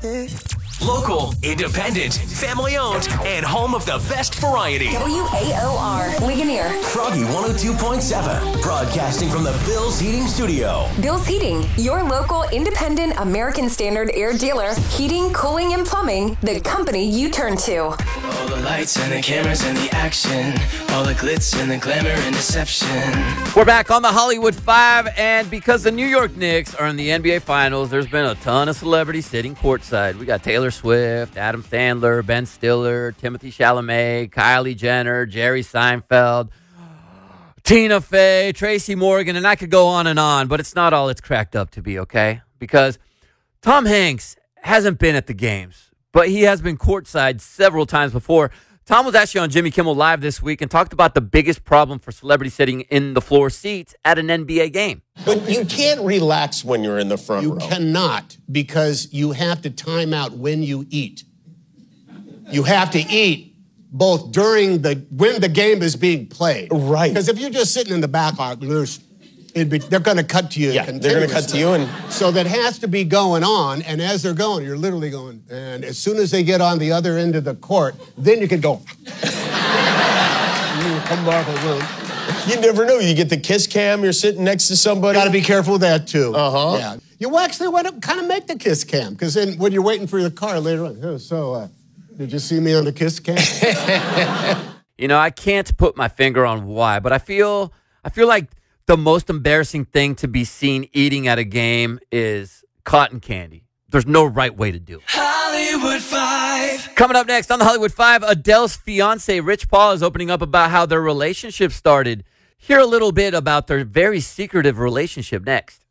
Local, independent, family-owned, and home of the best variety. WAOR, Ligonier. Froggy 102.7, broadcasting from the Bill's Heating Studio. Bill's Heating, your local independent American Standard air dealer. Heating, cooling, and plumbing, the company you turn to. All the lights and the cameras and the action. All the glitz and the glamour and deception. We're back on the Hollywood Five, and because the New York Knicks are in the NBA Finals, there's been a ton of celebrities sitting courtside. We got Taylor Swift, Adam Sandler, Ben Stiller, Timothy Chalamet, Kylie Jenner, Jerry Seinfeld, Tina Fey, Tracy Morgan, and I could go on, but it's not all it's cracked up to be, okay? Because Tom Hanks hasn't been at the games, but he has been courtside several times before. Tom was actually on Jimmy Kimmel Live this week and talked about the biggest problem for celebrities sitting in the floor seats at an NBA game. But you can't relax when you're in the front row. You cannot, because you have to time out when you eat. You have to eat both when the game is being played. Right. Because if you're just sitting in the back, they're going to cut to you. Yeah, they're going to cut to you. So that has to be going on, and as they're going, you're literally going, and as soon as they get on the other end of the court, then you can go. You come back a little. You never know. You get the kiss cam, you're sitting next to somebody. Got to be careful of that, too. Uh-huh. Yeah. You actually want to kind of make the kiss cam, because then when you're waiting for your car later on, did you see me on the kiss cam? You know, I can't put my finger on why, but I feel like the most embarrassing thing to be seen eating at a game is cotton candy. There's no right way to do it. Hollywood Five. Coming up next on the Hollywood Five, Adele's fiance, Rich Paul, is opening up about how their relationship started. Hear a little bit about their very secretive relationship next.